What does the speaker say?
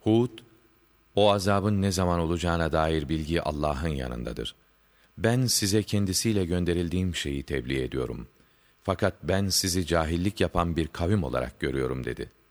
Hud, o azabın ne zaman olacağına dair bilgi Allah'ın yanındadır. Ben size kendisiyle gönderildiğim şeyi tebliğ ediyorum. Fakat ben sizi cahillik yapan bir kavim olarak görüyorum dedi.